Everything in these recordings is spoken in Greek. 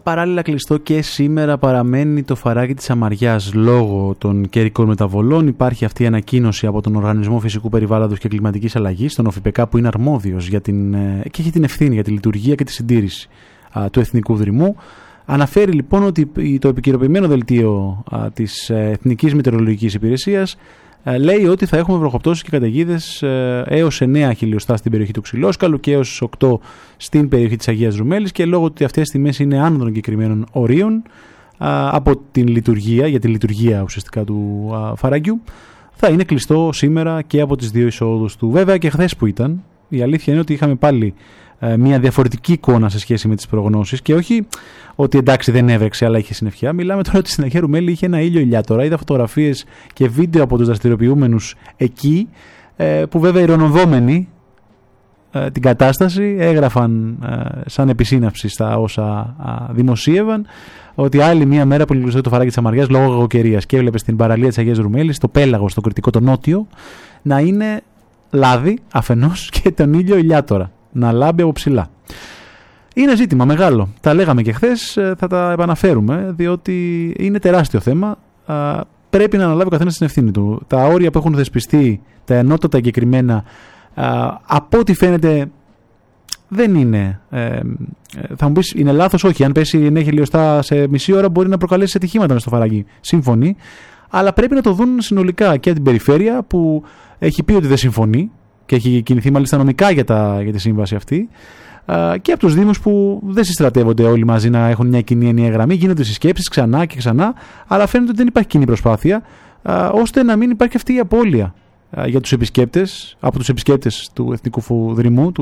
Παράλληλα κλειστό και σήμερα παραμένει το Φαράγγι της Αμαριάς λόγω των καιρικών μεταβολών. Υπάρχει αυτή η ανακοίνωση από τον Οργανισμό Φυσικού Περιβάλλοντος και Κλιματικής Αλλαγής, τον ΟΦΠΚ, που είναι αρμόδιος και έχει την ευθύνη για τη λειτουργία και τη συντήρηση του Εθνικού Δρυμού. Αναφέρει λοιπόν ότι το επικαιροποιημένο δελτίο της Εθνικής Μετεωρολογικής Υπηρεσίας λέει ότι θα έχουμε βροχοπτώσεις και καταιγίδες έως 9 χιλιοστά στην περιοχή του Ξυλόσκαλου και έως 8 στην περιοχή της Αγίας Ρουμέλης, και λόγω ότι αυτές οι τιμές είναι άνω των συγκεκριμένων ορίων από την λειτουργία, για τη λειτουργία ουσιαστικά του Φαραγγιού, θα είναι κλειστό σήμερα και από τις δύο εισόδους του. Βέβαια και χθες που ήταν, η αλήθεια είναι ότι είχαμε πάλι μια διαφορετική εικόνα σε σχέση με τις προγνώσεις, και όχι ότι εντάξει δεν έβρεξε αλλά είχε συννεφιά. Μιλάμε τώρα ότι στην Αγία Ρουμέλη είχε ένα ήλιο ηλιάτορα. Είδα φωτογραφίες και βίντεο από τους δραστηριοποιούμενους εκεί, που βέβαια ηρωνοδόμενοι την κατάσταση έγραφαν σαν επισύναυση στα όσα δημοσίευαν, ότι άλλη μια μέρα που λειτουργούσε το Φαράγγι της Αμαριάς λόγω κακοκαιρίας, και έβλεπε στην παραλία της Αγίας Ρουμέλης, το πέλαγο, στο Κρητικό, το νότιο, να είναι λάδι αφενός και τον ήλιο ηλιάτορα να λάμπει από ψηλά. Είναι ζήτημα μεγάλο. Τα λέγαμε και χθες, θα τα επαναφέρουμε, διότι είναι τεράστιο θέμα. Πρέπει να αναλάβει ο καθένας την ευθύνη του. Τα όρια που έχουν θεσπιστεί, τα ενότατα εγκεκριμένα, από ό,τι φαίνεται δεν είναι. Θα μου πεις, είναι λάθος? Όχι. Αν πέσει 9 χιλιοστά σε μισή ώρα μπορεί να προκαλέσει ατυχήματα μες στο Φαράγγι. Σύμφωνοι. Αλλά πρέπει να το δουν συνολικά και από την περιφέρεια που έχει πει ότι δεν συμφωνεί και έχει κινηθεί μάλιστα νομικά για τη σύμβαση αυτή, και από τους Δήμους που δεν συστρατεύονται όλοι μαζί να έχουν μια κοινή ενιαία γραμμή. Γίνονται συσκέψεις ξανά και ξανά, αλλά φαίνεται ότι δεν υπάρχει κοινή προσπάθεια, ώστε να μην υπάρχει αυτή η απώλεια για τους επισκέπτες, από τους επισκέπτες του Εθνικού Δρυμού,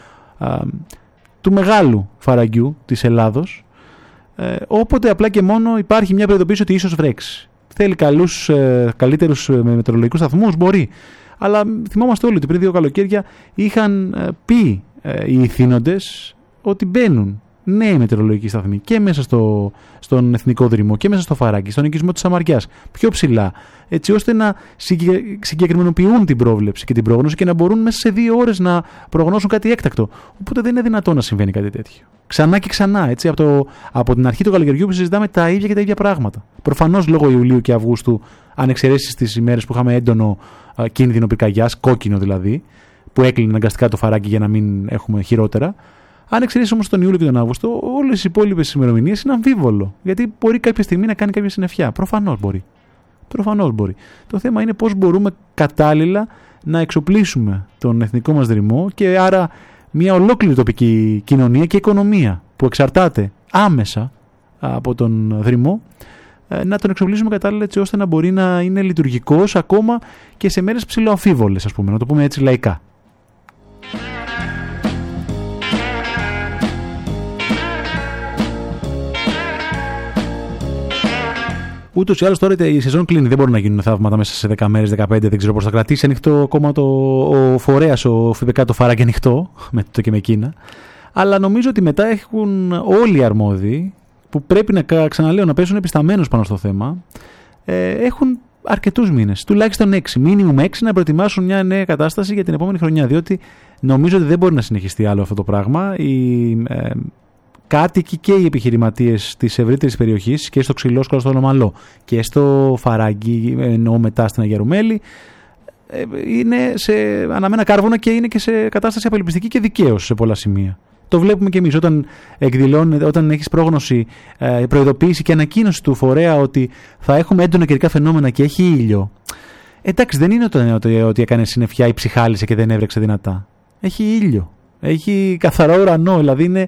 του μεγάλου Φαραγγιού της Ελλάδος, όποτε απλά και μόνο υπάρχει μια προειδοποίηση ότι ίσως βρέξει. Θέλει καλύτερους μετεωρολογικούς σταθμούς, μπορεί. Αλλά θυμόμαστε όλοι ότι πριν 2 καλοκαίρια είχαν πει οι ηθήνοντες ότι μπαίνουν νέοι μετεωρολογικοί σταθμοί και μέσα στον Εθνικό Δρυμό και μέσα στο Φαράγγι, στον οικισμό της Αμαριάς, πιο ψηλά, έτσι ώστε να συγκεκριμενοποιούν την πρόβλεψη και την πρόγνωση και να μπορούν μέσα σε 2 ώρες να προγνώσουν κάτι έκτακτο. Οπότε δεν είναι δυνατόν να συμβαίνει κάτι τέτοιο. Ξανά και ξανά, έτσι, από την αρχή του καλοκαιριού που συζητάμε τα ίδια και τα ίδια πράγματα. Προφανώς λόγω Ιουλίου και Αυγούστου, αν εξαιρέσεις τις ημέρες που είχαμε έντονο κίνδυνο πυρκαγιάς, κόκκινο δηλαδή, που έκλεινε αναγκαστικά το Φαράγγι για να μην έχουμε χειρότερα. Αν εξαιρέσεις όμως τον Ιούλιο και τον Αύγουστο, όλες οι υπόλοιπες ημερομηνίες είναι αμφίβολο. Γιατί μπορεί κάποια στιγμή να κάνει κάποια συννεφιά. Προφανώς μπορεί. Το θέμα είναι πώς μπορούμε κατάλληλα να εξοπλίσουμε τον εθνικό μας δρυμό, και άρα μια ολόκληρη τοπική κοινωνία και οικονομία που εξαρτάται άμεσα από τον δρυμό, να τον εξοπλίσουμε κατάλληλα έτσι ώστε να μπορεί να είναι λειτουργικός ακόμα και σε μέρες ψηλοαμφίβολες, ας πούμε, να το πούμε έτσι λαϊκά. Ούτως ή άλλως τώρα η σεζόν κλείνει, δεν μπορούν να γίνουν θαύματα μέσα σε 10 μέρες, 15, δεν ξέρω πώς θα κρατήσει ανοιχτό ακόμα ο φορέας, ο ΦΠΚ, το Φαράγγι ανοιχτό, με το και με Κίνα. Αλλά νομίζω ότι μετά έχουν όλοι οι αρμόδιοι, που πρέπει να ξαναλέω να πέσουν επισταμένους πάνω στο θέμα, έχουν αρκετούς μήνες, τουλάχιστον 6, μίνιμουμ 6, να προετοιμάσουν μια νέα κατάσταση για την επόμενη χρονιά. Διότι νομίζω ότι δεν μπορεί να συνεχιστεί άλλο αυτό το πράγμα. Κάτοικοι και οι επιχειρηματίες της ευρύτερης περιοχής, και στο Ξυλόσκαλο, στο Λομαλό και στο Φαράγγι, εννοώ μετά στην Αγία Ρουμέλη, είναι σε αναμένα κάρβουνα και είναι και σε κατάσταση απελπιστική και δικαίως σε πολλά σημεία. Το βλέπουμε και εμείς όταν έχεις πρόγνωση, προειδοποίηση και ανακοίνωση του φορέα ότι θα έχουμε έντονα καιρικά φαινόμενα και έχει ήλιο. Εντάξει, δεν είναι ότι έκανε συννεφιά ή ψυχάλισε και δεν έβρεξε δυνατά. Έχει ήλιο. Έχει καθαρό ουρανό, δηλαδή είναι